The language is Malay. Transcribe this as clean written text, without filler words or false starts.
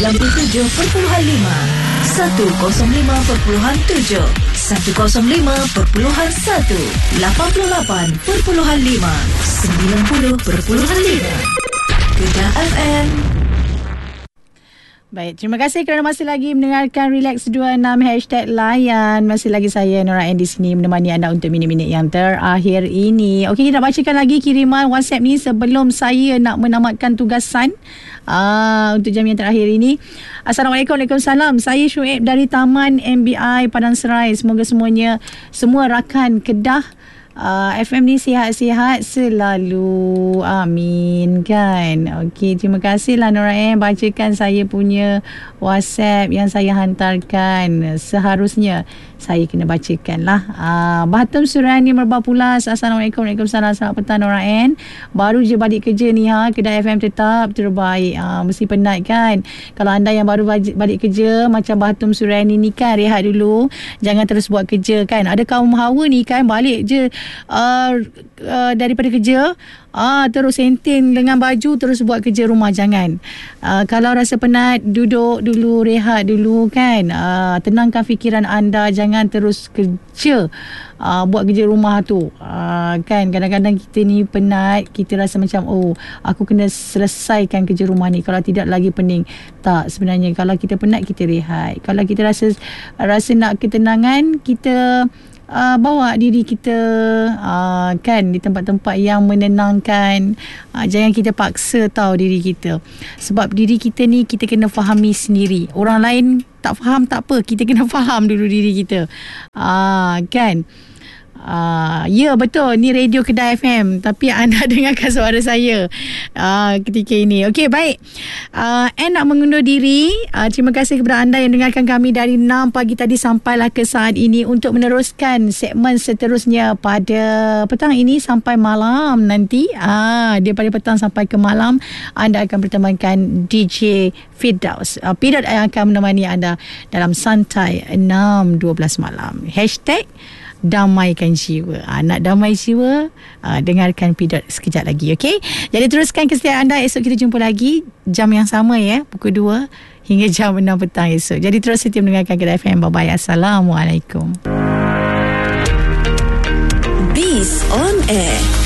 97.5, 105.7, 105.1, 88.5, 90.5. Kedah FM. Baik, terima kasih kerana masih lagi mendengarkan Relax 26 #Layan. Masih lagi saya Nora Ann di sini menemani anda untuk minit-minit yang terakhir ini. Okey, kita nak bacakan lagi kiriman WhatsApp ni sebelum saya nak menamatkan tugasan untuk jam yang terakhir ini. Assalamualaikum. Waalaikumsalam. Saya Syuib dari Taman MBI Padang Serai. Semoga semua rakan Kedah FM ni sihat-sihat selalu. Amin kan. Okey, terima kasihlah Nora bacakan saya punya WhatsApp yang saya hantarkan. Seharusnya saya kena bacakan lah. Bahatum Surani Merbah Pulas. Assalamualaikum. Waalaikumsalam. Selamat petang Nora baru je balik kerja ni Kedah FM tetap terbaik. Mesti penat kan. Kalau anda yang baru balik kerja macam Bahatum Surani ni kan, rehat dulu, jangan terus buat kerja kan. Ada kaum hawa ni kan, balik je daripada kerja terus sentin dengan baju, terus buat kerja rumah. Jangan. Kalau rasa penat, duduk dulu, rehat dulu kan. Tenangkan fikiran anda, jangan terus kerja, buat kerja rumah tu. Kan kadang-kadang kita ni penat, kita rasa macam aku kena selesaikan kerja rumah ni, kalau tidak lagi pening. Tak, sebenarnya kalau kita penat, kita rehat. Kalau kita rasa nak ketenangan, kita bawa diri kita kan di tempat-tempat yang menenangkan. Jangan kita paksa diri kita, sebab diri kita ni kita kena fahami sendiri. Orang lain tak faham tak apa, kita kena faham dulu diri kita. Kan. Ya betul, ni Radio Kedah FM, tapi anda dengarkan suara saya ketika ini. Okey, baik. Ann nak mengundur diri. Terima kasih kepada anda yang dengarkan kami dari 6 pagi tadi sampailah ke saat ini, untuk meneruskan segmen seterusnya pada petang ini sampai malam nanti. Daripada petang sampai ke malam anda akan bertemankan DJ Firdaus Pidot yang akan menemani anda dalam santai 6.12 malam. #Damaikan jiwa. Nak damai jiwa, dengarkan Pidot sekejap lagi. Okey, jadi teruskan kesetiaan anda. Esok kita jumpa lagi jam yang sama pukul 2 hingga jam 6 petang esok. Jadi terus setia mendengarkan Kedah FM. Bye bye. Assalamualaikum. Biz on Air.